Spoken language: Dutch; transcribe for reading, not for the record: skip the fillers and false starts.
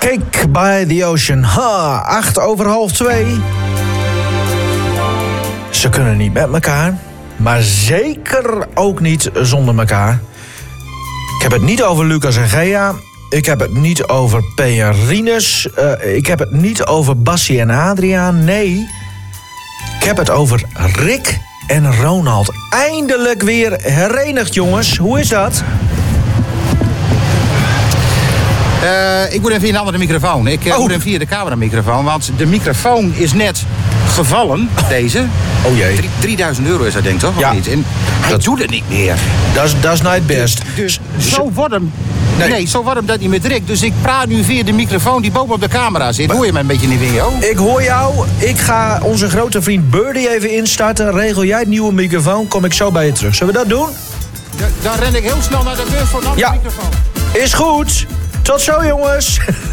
Cake by the Ocean. 2:08. Ze kunnen niet met elkaar, maar zeker ook niet zonder elkaar. Ik heb het niet over Lucas en Gea. Ik heb het niet over P. en Rinus. Ik heb het niet over Bassie en Adriaan. Nee, ik heb het over Rick en Ronald. Eindelijk weer herenigd, jongens. Hoe is dat? Ik moet even in een andere microfoon. Ik moet hem via de cameramicrofoon. Want de microfoon is net gevallen, deze. Oh jee. 3000 euro is dat, denk ik, toch? Ja. Of niet? En hij doet het niet meer. Dat is niet best. Dus zo wordt hem... Nee, zo wordt hem dat niet meer direct. Dus ik praat nu via de microfoon die boven op de camera zit. Hoor je mij een beetje niet weer, joh? Ik hoor jou. Ik ga onze grote vriend Birdie even instarten. Regel jij het nieuwe microfoon, kom ik zo bij je terug. Zullen we dat doen? Dan ren ik heel snel naar de deur voor een andere microfoon. Is goed. Tot zo, jongens.